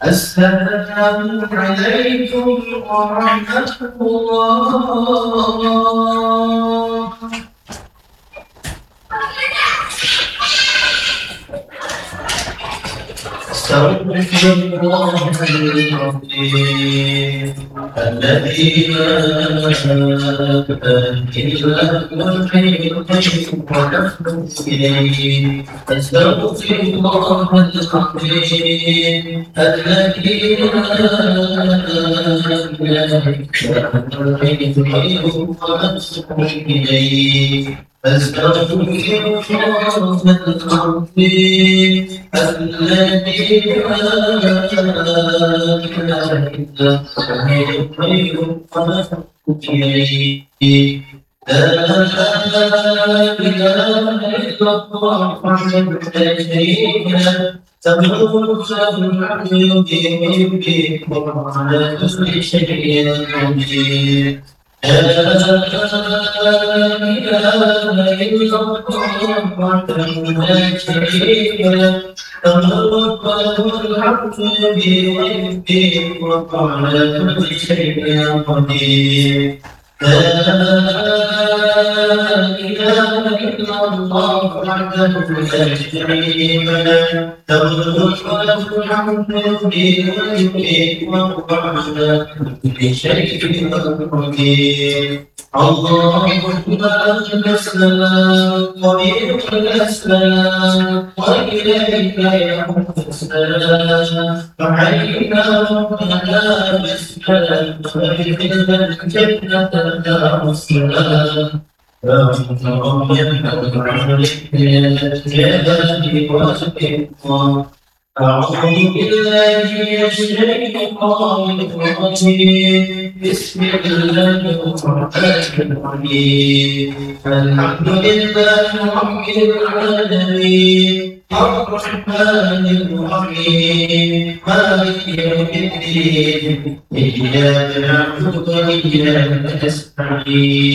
السلام عليكم ورحمة الله. استغفر الله العظيم الذي لا إله إلا هو الحي القيوم ونحن إليه. استغفر الله العظيم الذي لا إله إلا هو الحي القيوم ونحن إليه. أستغفر الله العظيم الذي لا إله إلا هو الحي القيوم ونحن إليه. لا إله إلا الله وحده لا شريك له له الحمد يحيي وعلى كل شيء قدير. لا إله إلا الله وحده لا شريك له له الحمد يحيي وعلى كل شيء قدير. لا إله إلا الله وحده لا شريك له له الحمد يحيي وعلى كل شيء قدير. اللهم أنت السلام ومنك السلام وإليك يعود السلام. وحينا ربنا بالسلام وادخلنا الجنة دار السلام. يا رب يا جلالي والإكرام. أعوذ بالله من الشيطان الرجيم. بسم الله الرحمن الرحيم. الحمد لله رب العالمين الرحمن الرحيم مالك يوم الدين. إياك نعبد وإياك نستعين.